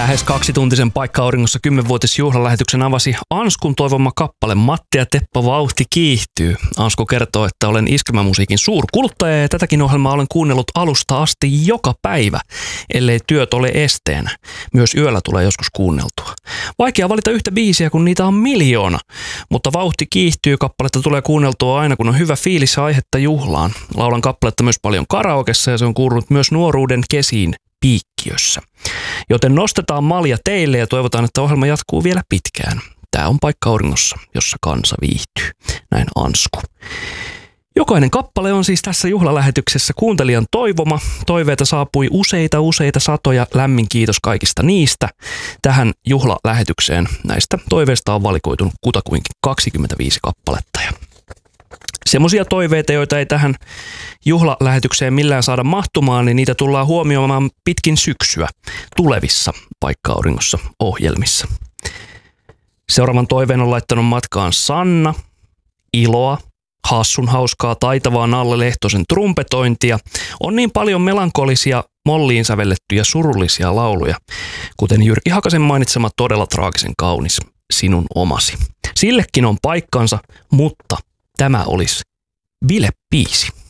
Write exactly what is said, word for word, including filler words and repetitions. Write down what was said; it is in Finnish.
Lähes kaksituntisen Paikka-auringossa kymmenvuotisjuhlalähetyksen avasi Anskun toivoma kappale Matti ja Teppo vauhti kiihtyy. Ansku kertoo, että olen iskelmämusiikin suurkuluttaja ja tätäkin ohjelmaa olen kuunnellut alusta asti joka päivä, ellei työt ole esteenä. Myös yöllä tulee joskus kuunneltua. Vaikea valita yhtä biisiä, kun niitä on miljoona, mutta vauhti kiihtyy kappaletta tulee kuunneltua aina, kun on hyvä fiilis ja aihetta juhlaan. Laulan kappaletta myös paljon karaokessa ja se on kuulunut myös nuoruuden kesiin piikkiössä. Joten nostetaan malja teille ja toivotaan, että ohjelma jatkuu vielä pitkään. Tää on Paikka-auringossa, jossa kansa viihtyy. Näin Ansku. Jokainen kappale on siis tässä juhlalähetyksessä kuuntelijan toivoma. Toiveita saapui useita useita satoja. Lämmin kiitos kaikista niistä. Tähän juhlalähetykseen näistä toiveista on valikoitunut kutakuinkin kaksikymmentäviisi kappaletta. Ja semmoisia toiveita, joita ei tähän juhlalähetykseen millään saada mahtumaan, niin niitä tullaan huomioimaan pitkin syksyä tulevissa Paikka-auringossa ohjelmissa. Seuraavan toiveen on laittanut matkaan Sanna, iloa, hassun hauskaa taitavaa Nalle Lehtosen trumpetointia. On niin paljon melankolisia, molliin sävellettyjä surullisia lauluja, kuten Jyrki Hakasen mainitsema todella traagisen kaunis Sinun omasi. Sillekin on paikkansa, mutta tämä olisi bilebiisi.